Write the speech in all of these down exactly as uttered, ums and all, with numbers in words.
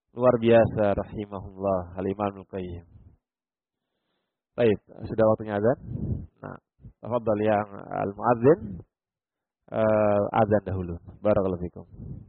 Luar biasa rahimahullah Al-Imam Al-Qayyim. Baik, sudah waktunya azan. Nah, tafadhal yang al-muadzin uh, azan dahulu. Barakallahu fikum.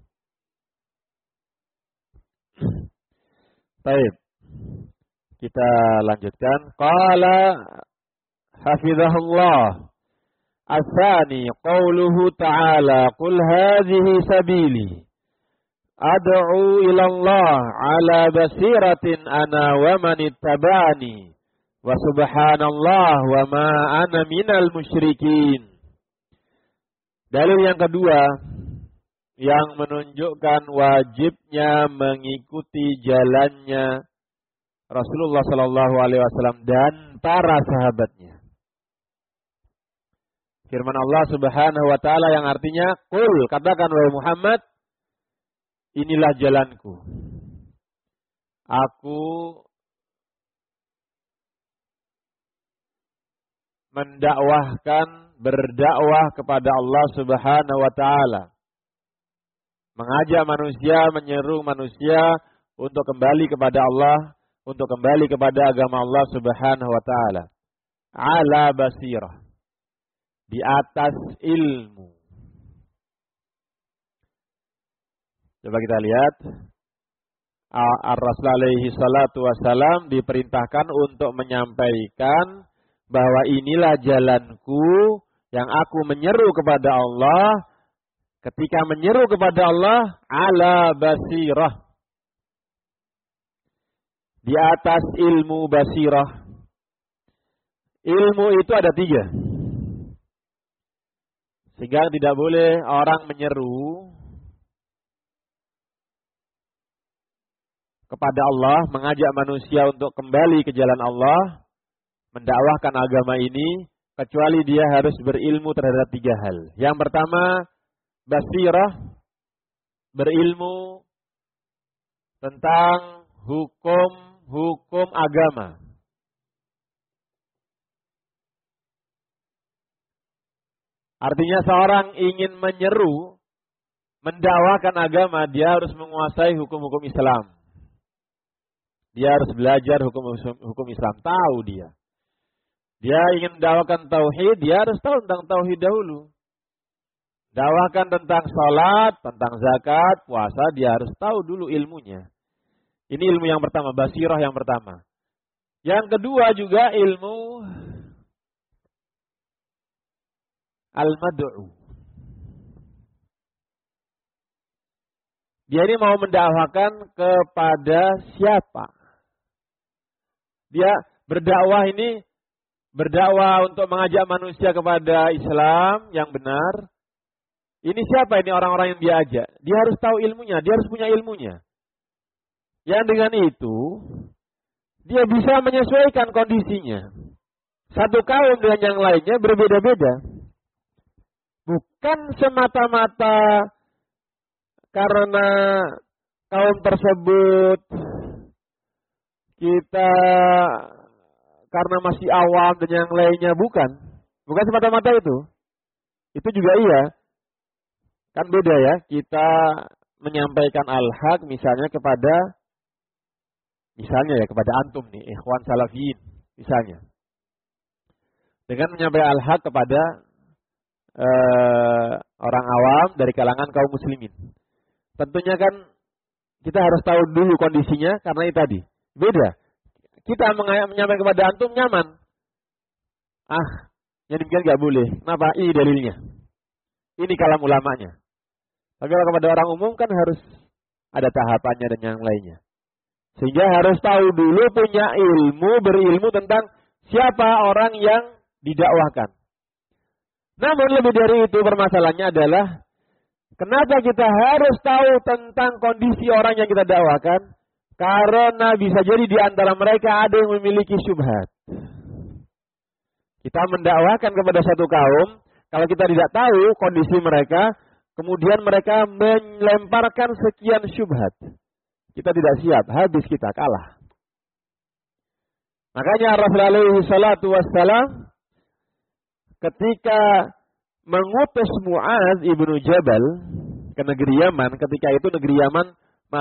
Baik. Kita lanjutkan. Qala hafizahullah. Asani qauluhu ta'ala qul hadhihi sabili ad'u ila Allah ala basiratin ana wa man ittaba'ani wa subhanallah wa ma ana minal musyrikin. Dalil yang kedua yang menunjukkan wajibnya mengikuti jalannya Rasulullah sallallahu alaihi wasallam dan para sahabatnya. Firman Allah Subhanahu wa taala yang artinya, "Qul," katakan wahai Muhammad, inilah jalanku. Aku mendakwahkan, berdakwah kepada Allah Subhanahu wa taala. Mengajak manusia, menyeru manusia untuk kembali kepada Allah, untuk kembali kepada agama Allah Subhanahu wa taala. Ala basirah. Di atas ilmu. Coba kita lihat. Ar-Rasul alaihi salatu wassalam diperintahkan untuk menyampaikan bahwa inilah jalanku yang aku menyeru kepada Allah. Ketika menyeru kepada Allah, ala basirah. Di atas ilmu basirah. Ilmu itu ada tiga. Sehingga tidak boleh orang menyeru kepada Allah, mengajak manusia untuk kembali ke jalan Allah, mendakwahkan agama ini, kecuali dia harus berilmu terhadap tiga hal. Yang pertama, basirah, berilmu tentang hukum-hukum agama. Artinya seorang ingin menyeru, mendakwahkan agama, dia harus menguasai hukum-hukum Islam. Dia harus belajar hukum-hukum Islam, tahu dia. Dia ingin mendakwakan tauhid, dia harus tahu tentang tauhid dahulu. Dakwahkan tentang salat, tentang zakat, puasa, dia harus tahu dulu ilmunya. Ini ilmu yang pertama, basirah yang pertama. Yang kedua juga ilmu al-mad'u. Dia ini mau mendakwakan kepada siapa? Dia berdakwah ini, berdakwah untuk mengajak manusia kepada Islam yang benar. Ini siapa ini orang-orang yang dia ajak? Dia harus tahu ilmunya, dia harus punya ilmunya. Yang dengan itu, dia bisa menyesuaikan kondisinya. Satu kaum dengan yang lainnya berbeda-beda. Bukan semata-mata karena kaum tersebut kita karena masih awam dan yang lainnya, bukan. Bukan semata-mata itu. Itu juga iya. Kan beda ya, kita menyampaikan al-haq misalnya kepada, misalnya ya kepada antum nih, ikhwan salafiyin misalnya. Dengan menyampaikan al-haq kepada Uh, orang awam dari kalangan kaum muslimin. Tentunya kan kita harus tahu dulu kondisinya, karena itu tadi beda. Kita menyampaikan kepada antum nyaman. Ah, yang demikian nggak boleh. Kenapa? Ini dalilnya. Ini kalam ulamanya. Tapi kalau kepada orang umum kan harus ada tahapannya dan yang lainnya. Sehingga harus tahu dulu, punya ilmu, berilmu tentang siapa orang yang didakwahkan. Namun lebih dari itu permasalahannya adalah kenapa kita harus tahu tentang kondisi orang yang kita dakwakan? Karena bisa jadi di antara mereka ada yang memiliki syubhat. Kita mendakwakan kepada satu kaum, kalau kita tidak tahu kondisi mereka, kemudian mereka melemparkan sekian syubhat. Kita tidak siap, habis kita, kalah. Makanya Rasulullah alaihi salatu wassalam ketika mengutus Mu'adz ibnu Jabal ke negeri Yaman, ketika itu negeri Yaman